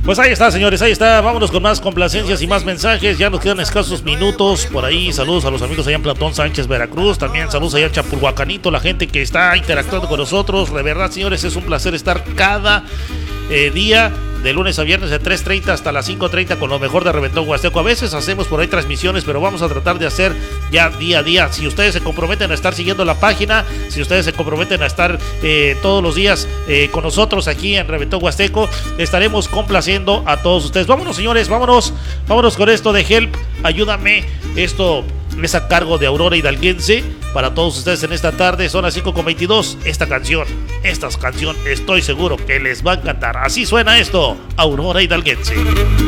Pues ahí está, señores, ahí está. Vámonos con más complacencias y más mensajes. Ya nos quedan escasos minutos por ahí. Saludos a los amigos allá en Platón Sánchez, Veracruz. También saludos allá en Chapulhuacanito, la gente que está interactuando con nosotros. De verdad, señores, es un placer estar cada día, de lunes a viernes, de 3:30 hasta las 5:30 con lo mejor de Reventón Huasteco. A veces hacemos por ahí transmisiones, pero vamos a tratar de hacer ya día a día. Si ustedes se comprometen a estar siguiendo la página, si ustedes se comprometen a estar todos los días con nosotros aquí en Reventón Huasteco, estaremos complaciendo a todos ustedes. Vámonos, señores, vámonos con esto de Help, ayúdame. Esto es a cargo de Aurora Hidalguense para todos ustedes en esta tarde. Son las 5:22. Esta canción estoy seguro que les va a encantar. Así suena esto, Aurora Hidalguense.